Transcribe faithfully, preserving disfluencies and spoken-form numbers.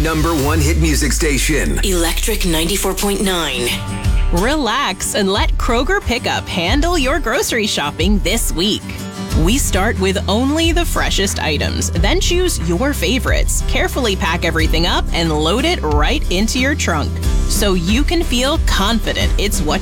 number one hit music station. Electric ninety-four point nine. Relax and let Kroger Pickup handle your grocery shopping this week. We start with only the freshest items, then choose your favorites, carefully pack everything up, and load it right into your trunk so you can feel confident it's what